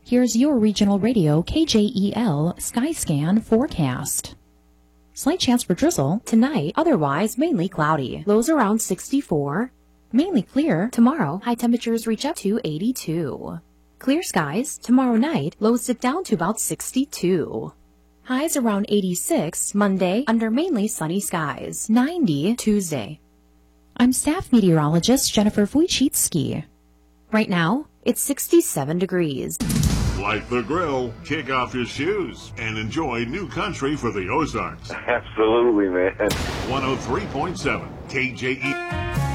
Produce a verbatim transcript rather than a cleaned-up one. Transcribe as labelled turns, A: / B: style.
A: Here's your regional radio K J E L Skyscan forecast. Slight chance for drizzle tonight, otherwise mainly cloudy. Lows around sixty-four. Mainly clear tomorrow, high temperatures reach up to eighty-two. Clear skies tomorrow night, lows dip down to about sixty-two. Highs around eighty-six Monday under mainly sunny skies. ninety Tuesday. I'm staff meteorologist Jennifer Wojcicki. Right now, it's sixty-seven degrees.
B: Light the grill, kick off your shoes, and enjoy new country for the Ozarks.
C: Absolutely, man.
B: one oh three point seven K J E.